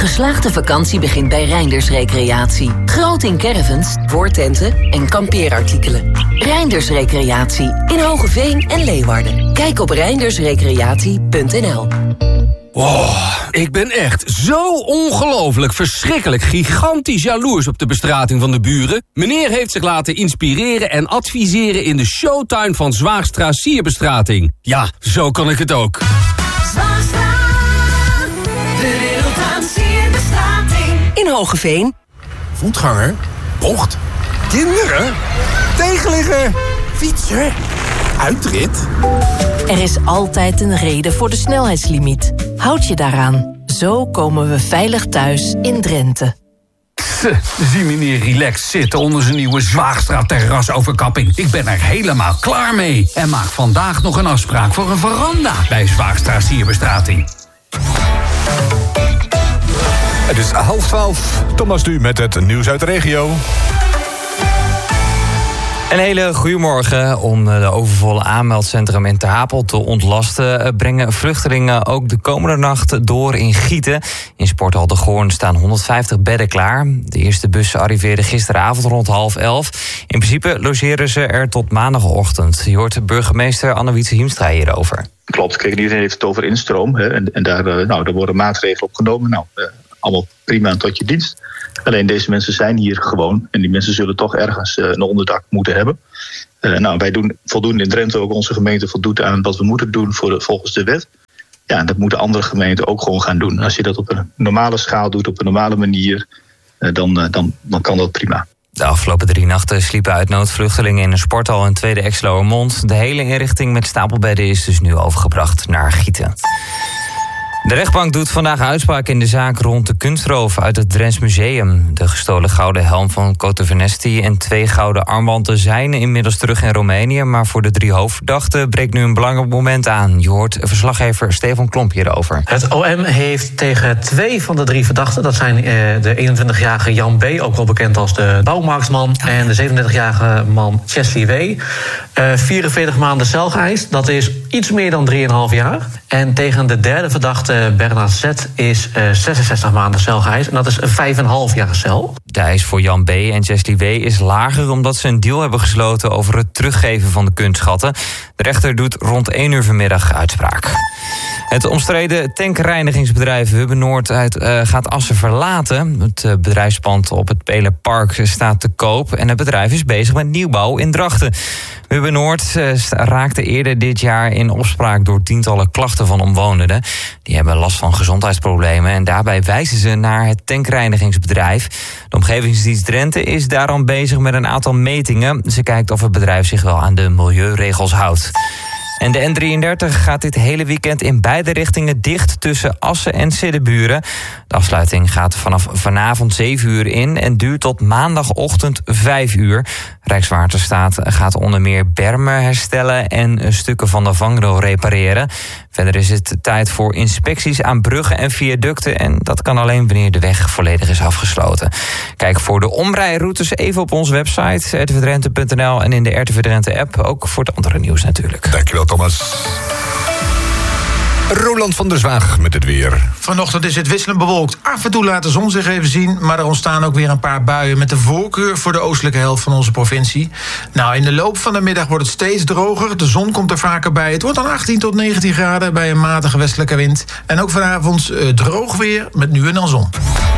geslaagde vakantie begint bij Reinders Recreatie. Groot in caravans, woordtenten en kampeerartikelen. Reinders Recreatie in Hogeveen en Leeuwarden. Kijk op reindersrecreatie.nl. Oh, ik ben echt zo ongelooflijk verschrikkelijk gigantisch jaloers op de bestrating van de buren. Meneer heeft zich laten inspireren en adviseren in de showtuin van Zwaagstra Sierbestrating. Ja, zo kan ik het ook. Zwaagstra, de wereld aan sierbestrating. In Hogeveen. Voetganger, bocht, kinderen, tegenligger, fietser, uitrit. Er is altijd een reden voor de snelheidslimiet. Houd je daaraan. Zo komen we veilig thuis in Drenthe. Zie meneer relaxed zitten onder zijn nieuwe Zwaagstra terrasoverkapping. Ik ben er helemaal klaar mee. En maak vandaag nog een afspraak voor een veranda bij Zwaagstra Sierbestrating. Het is 11:30. Thomas Nu met het nieuws uit de regio. Een hele goedemorgen. Om de overvolle aanmeldcentrum in Ter Apel te ontlasten brengen vluchtelingen ook de komende nacht door in Gieten. In Sporthal de Goorn staan 150 bedden klaar. De eerste bussen arriveerden gisteravond rond 10:30. In principe logeren ze er tot maandagochtend. Je hoort burgemeester Anne-Wietse Hiemstra hierover. Klopt, kijk, iedereen heeft het over instroom. Hè, en daar worden maatregelen op genomen. Allemaal prima en tot je dienst. Alleen deze mensen zijn hier gewoon. En die mensen zullen toch ergens een onderdak moeten hebben. Wij doen voldoende in Drenthe. Ook onze gemeente voldoet aan wat we moeten doen volgens de wet. Ja, en dat moeten andere gemeenten ook gewoon gaan doen. Als je dat op een normale schaal doet, op een normale manier, dan kan dat prima. De afgelopen 3 nachten sliepen uit noodvluchtelingen in een sporthal in Tweede Exloërmond. De hele inrichting met stapelbedden is dus nu overgebracht naar Gieten. De rechtbank doet vandaag uitspraak in de zaak rond de kunstroof uit het Drents Museum. De gestolen gouden helm van Cotovernesti en 2 gouden armbanden zijn inmiddels terug in Roemenië. Maar voor de 3 hoofdverdachten breekt nu een belangrijk moment aan. Je hoort verslaggever Stefan Klomp hierover. Het OM heeft tegen 2 van de 3 verdachten, dat zijn de 21-jarige Jan B., ook wel bekend als de bouwmarktman, en de 37-jarige man Chesley W., 44 maanden cel geëist. Dat is iets meer dan 3,5 jaar. En tegen de derde verdachte Bernard Z. is 66 maanden cel geëist. En dat is 5,5 jaar cel. De eis voor Jan B. en Chesley W. is lager omdat ze een deal hebben gesloten over het teruggeven van de kunstschatten. De rechter doet rond 1 uur vanmiddag uitspraak. Het omstreden tankreinigingsbedrijf Hubbe-Noord gaat Assen verlaten. Het bedrijfspand op het Pelerpark staat te koop en het bedrijf is bezig met nieuwbouw in Drachten. Hubbe-Noord raakte eerder dit jaar in opspraak door tientallen klachten van omwonenden. Die hebben last van gezondheidsproblemen en daarbij wijzen ze naar het tankreinigingsbedrijf. De Omgevingsdienst Drenthe is daarom bezig met een aantal metingen. Ze kijkt of het bedrijf zich wel aan de milieuregels houdt. En de N33 gaat dit hele weekend in beide richtingen dicht tussen Assen en Siddeburen. De afsluiting gaat vanaf vanavond 7 uur in en duurt tot maandagochtend 5 uur. Rijkswaterstaat gaat onder meer bermen herstellen en stukken van de vangrail repareren. Verder is het tijd voor inspecties aan bruggen en viaducten en dat kan alleen wanneer de weg volledig is afgesloten. Kijk voor de omrijroutes even op onze website rtvdrenthe.nl en in de RTV Drenthe app, ook voor het andere nieuws natuurlijk. Dankjewel, Thomas. Roland van der Zwaag met het weer. Vanochtend is het wisselend bewolkt. Af en toe laat de zon zich even zien, maar er ontstaan ook weer een paar buien met de voorkeur voor de oostelijke helft van onze provincie. In de loop van de middag wordt het steeds droger. De zon komt er vaker bij. Het wordt dan 18 tot 19 graden bij een matige westelijke wind. En ook vanavond droog weer met nu en dan zon.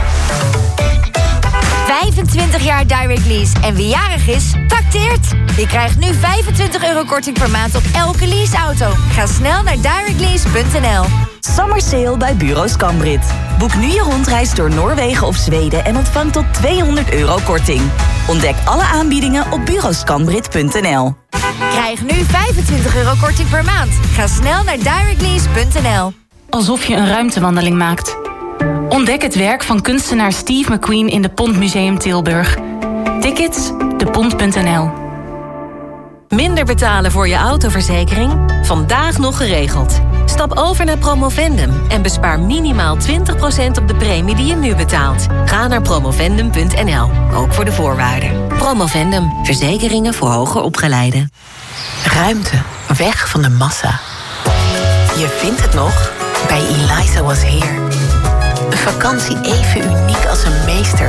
25 jaar Direct Lease en wie jarig is, tacteert. Je krijgt nu €25 korting per maand op elke leaseauto. Ga snel naar directlease.nl. Summer Sale bij Bureau Scambrit. Boek nu je rondreis door Noorwegen of Zweden en ontvang tot €200 korting. Ontdek alle aanbiedingen op bureauscambrit.nl. Krijg nu €25 korting per maand. Ga snel naar directlease.nl. Alsof je een ruimtewandeling maakt. Ontdek het werk van kunstenaar Steve McQueen in de Pont Museum Tilburg. Tickets, depont.nl. Minder betalen voor je autoverzekering? Vandaag nog geregeld. Stap over naar Promovendum en bespaar minimaal 20% op de premie die je nu betaalt. Ga naar promovendum.nl, ook voor de voorwaarden. Promovendum, verzekeringen voor hoger opgeleiden. Ruimte, weg van de massa. Je vindt het nog bij Eliza Was Here. vakantie even uniek als een meester